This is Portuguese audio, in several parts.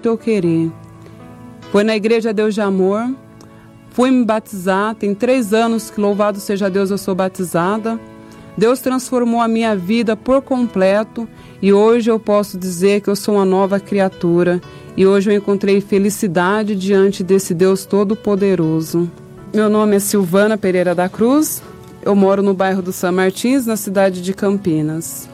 teu querer. Foi na Igreja Deus de Amor, fui me batizar, tem 3 anos que, louvado seja Deus, eu sou batizada. Deus transformou a minha vida por completo e hoje eu posso dizer que eu sou uma nova criatura. E hoje eu encontrei felicidade diante desse Deus Todo-Poderoso. Meu nome é Silvana Pereira da Cruz, eu moro no bairro do São Martins, na cidade de Campinas.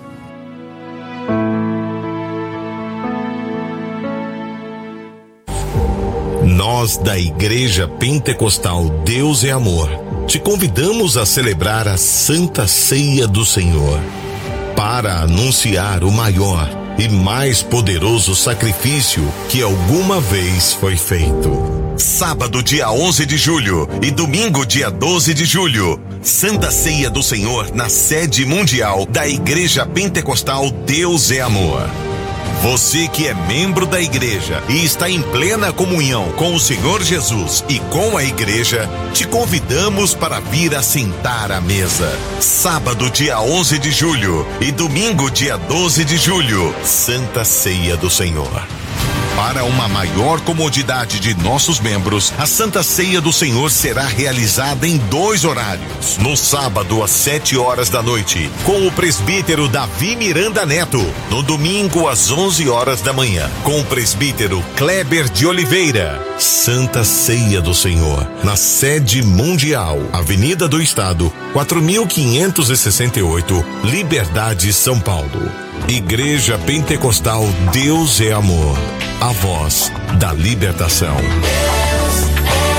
Nós da Igreja Pentecostal Deus é Amor te convidamos a celebrar a Santa Ceia do Senhor para anunciar o maior e mais poderoso sacrifício que alguma vez foi feito. Sábado, dia 11 de julho e domingo, dia 12 de julho, Santa Ceia do Senhor na sede mundial da Igreja Pentecostal Deus é Amor. Você que é membro da igreja e está em plena comunhão com o Senhor Jesus e com a igreja, te convidamos para vir assentar à mesa. Sábado, dia 11 de julho e domingo, dia 12 de julho, Santa Ceia do Senhor. Para uma maior comodidade de nossos membros, a Santa Ceia do Senhor será realizada em 2 horários. No sábado, às 7 horas da noite, com o presbítero Davi Miranda Neto. No domingo, às 11 horas da manhã, com o presbítero Kleber de Oliveira. Santa Ceia do Senhor, na sede mundial, Avenida do Estado, 4568, Liberdade, São Paulo. Igreja Pentecostal Deus é Amor, a voz da libertação. Deus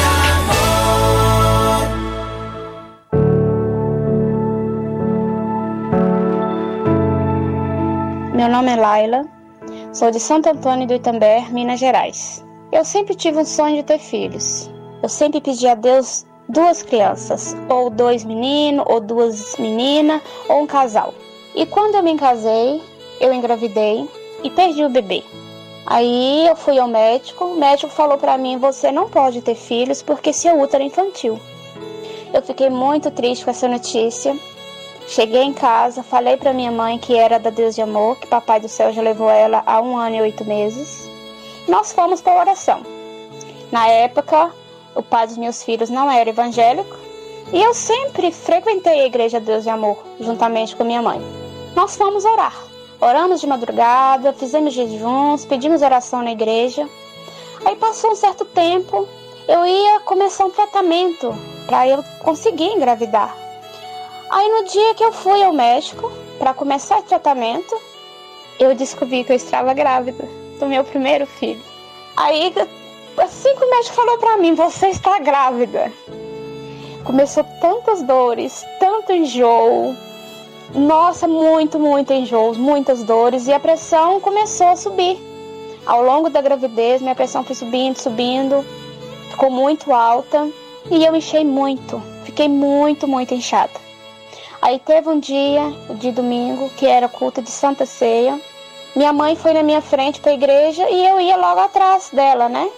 é amor. Meu nome é Laila, sou de Santo Antônio do Itambé, Minas Gerais. Eu sempre tive um sonho de ter filhos. Eu sempre pedi a Deus 2 crianças, ou 2 meninos, ou 2 meninas, ou um casal. E quando eu me casei, eu engravidei e perdi o bebê. Aí eu fui ao médico, o médico falou pra mim: você não pode ter filhos porque seu útero é infantil. Eu fiquei muito triste com essa notícia. Cheguei em casa, falei pra minha mãe que era da Deus de Amor, que Papai do Céu já levou ela há 1 ano e 8 meses. Nós fomos para oração. Na época, o pai dos meus filhos não era evangélico e eu sempre frequentei a Igreja Deus de Amor, juntamente com minha mãe. Nós fomos orar. Oramos de madrugada, fizemos jejuns, pedimos oração na igreja. Aí passou um certo tempo, eu ia começar um tratamento para eu conseguir engravidar. Aí no dia que eu fui ao médico para começar o tratamento, eu descobri que eu estava grávida do meu primeiro filho. Aí assim que o médico falou para mim: você está grávida. Começou tantas dores, tanto enjoo. Nossa, muito enjoo, muitas dores, e a pressão começou a subir. Ao longo da gravidez, minha pressão foi subindo, ficou muito alta e eu inchei muito, fiquei muito inchada. Aí teve um dia, de domingo, que era culto de Santa Ceia. Minha mãe foi na minha frente para a igreja e eu ia logo atrás dela, né?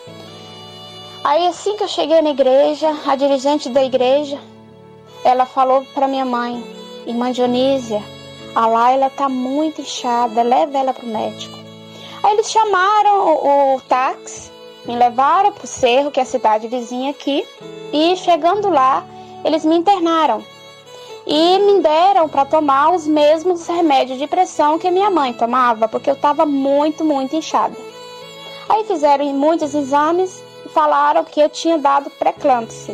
Aí assim que eu cheguei na igreja, a dirigente da igreja, ela falou para minha mãe: irmã Dionísia, a Laila tá muito inchada, leva ela pro médico. Aí eles chamaram o táxi, me levaram pro Cerro, que é a cidade vizinha aqui, e chegando lá, eles me internaram. E me deram para tomar os mesmos remédios de pressão que minha mãe tomava, porque eu estava muito inchada. Aí fizeram muitos exames e falaram que eu tinha dado pré-eclâmpsia.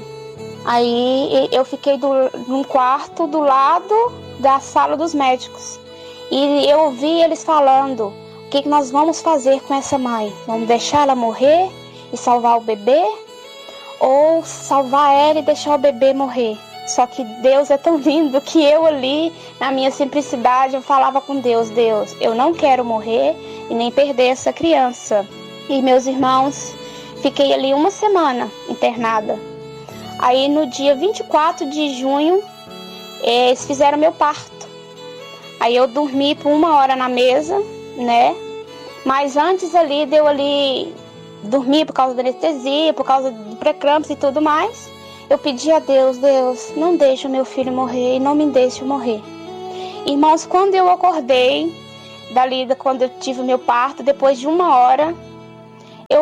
Aí eu fiquei num quarto do lado da sala dos médicos. E eu ouvi eles falando: o que nós vamos fazer com essa mãe? Vamos deixar ela morrer e salvar o bebê? Ou salvar ela e deixar o bebê morrer? Só que Deus é tão lindo que eu ali, na minha simplicidade, eu falava com Deus: Deus, eu não quero morrer e nem perder essa criança. E meus irmãos, fiquei ali 1 semana internada. Aí no dia 24 de junho, eles fizeram meu parto. Aí eu dormi por 1 hora na mesa, né? Mas antes ali, deu ali dormir por causa da anestesia, por causa do pré-eclâmpsia e tudo mais. Eu pedi a Deus: Deus, não deixe o meu filho morrer e não me deixe morrer. Irmãos, quando eu acordei, quando eu tive o meu parto, depois de 1 hora,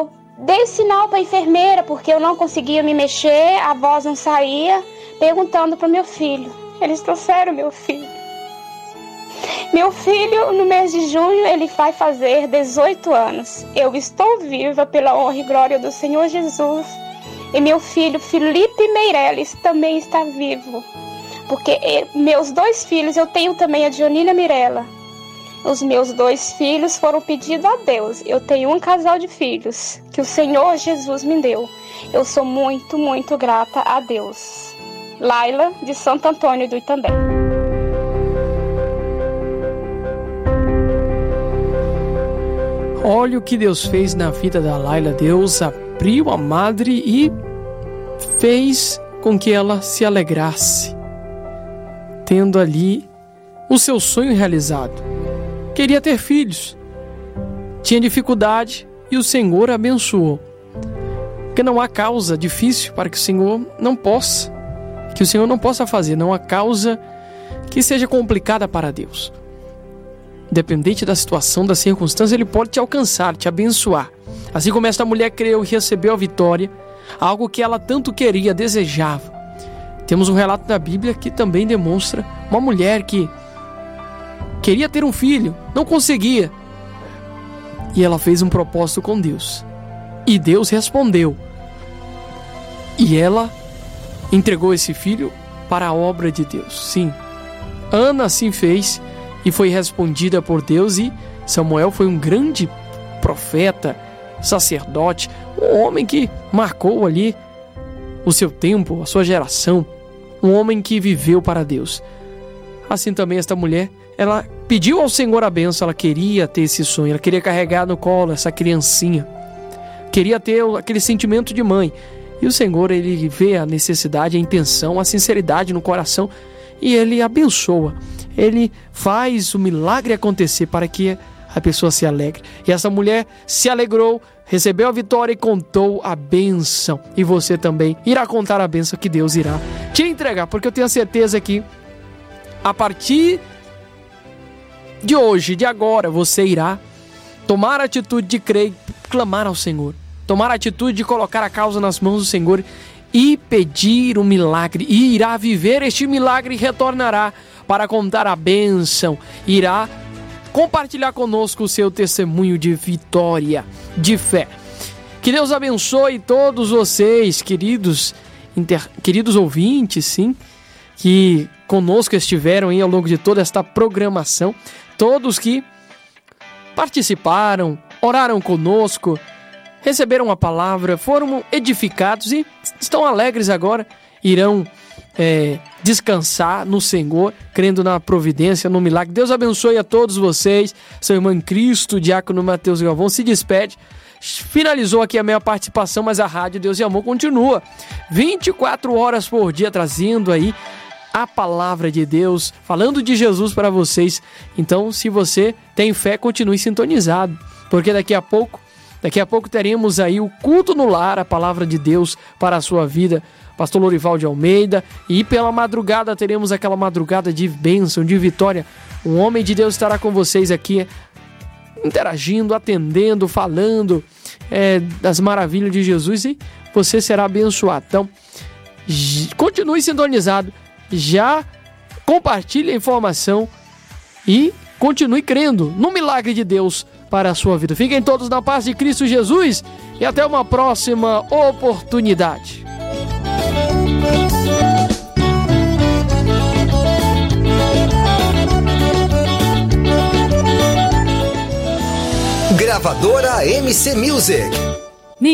Dei sinal para a enfermeira porque eu não conseguia me mexer, a voz não saía, perguntando para o meu filho. Eles trouxeram meu filho. Meu filho, no mês de junho, ele vai fazer 18 anos. Eu estou viva pela honra e glória do Senhor Jesus. E meu filho, Felipe Meirelles, também está vivo. Porque meus 2 filhos, eu tenho também a Dionília Mirella. Os meus 2 filhos foram pedidos a Deus. Eu tenho um casal de filhos que o Senhor Jesus me deu. Eu sou muito, muito grata a Deus. Laila, de Santo Antônio do Itambé. Olha o que Deus fez na vida da Laila. Deus abriu a madre e fez com que ela se alegrasse, tendo ali o seu sonho realizado. Queria ter filhos, tinha dificuldade e o Senhor abençoou. Porque não há causa difícil para que o Senhor não possa, fazer, não há causa que seja complicada para Deus. Independente da situação, da circunstância, Ele pode te alcançar, te abençoar. Assim como esta mulher creu e recebeu a vitória, algo que ela tanto queria, desejava. Temos um relato da Bíblia que também demonstra uma mulher que queria ter um filho, não conseguia. E ela fez um propósito com Deus. E Deus respondeu. E ela entregou esse filho para a obra de Deus. Sim, Ana assim fez e foi respondida por Deus. E Samuel foi um grande profeta, sacerdote, um homem que marcou ali o seu tempo, a sua geração, um homem que viveu para Deus. Assim também esta mulher, ela pediu ao Senhor a bênção, ela queria ter esse sonho, ela queria carregar no colo essa criancinha, queria ter aquele sentimento de mãe. E o Senhor, Ele vê a necessidade, a intenção, a sinceridade no coração e Ele abençoa. Ele faz o milagre acontecer para que a pessoa se alegre. E essa mulher se alegrou, recebeu a vitória e contou a bênção. E você também irá contar a bênção que Deus irá te entregar, porque eu tenho a certeza que a partir de hoje, de agora, você irá tomar a atitude de crer e clamar ao Senhor. Tomar a atitude de colocar a causa nas mãos do Senhor e pedir um milagre. E irá viver este milagre e retornará para contar a bênção. Irá compartilhar conosco o seu testemunho de vitória, de fé. Que Deus abençoe todos vocês, queridos ouvintes, sim, que conosco estiveram aí ao longo de toda esta programação. Todos que participaram, oraram conosco, receberam a palavra, foram edificados e estão alegres agora, irão descansar no Senhor, crendo na providência, no milagre. Deus abençoe a todos vocês. Seu irmão em Cristo, diácono Mateus Galvão, se despede. Finalizou aqui a minha participação, mas a Rádio Deus e Amor continua 24 horas por dia, trazendo aí a palavra de Deus, falando de Jesus para vocês. Então, se você tem fé, continue sintonizado, porque daqui a pouco teremos aí o culto no lar, a palavra de Deus para a sua vida, pastor Lorival de Almeida, e pela madrugada teremos aquela madrugada de bênção, de vitória. Um homem de Deus estará com vocês aqui, interagindo, atendendo, falando das maravilhas de Jesus, e você será abençoado. Então, continue sintonizado, já compartilhe a informação e continue crendo no milagre de Deus para a sua vida. Fiquem todos na paz de Cristo Jesus e até uma próxima oportunidade. Gravadora MC Music.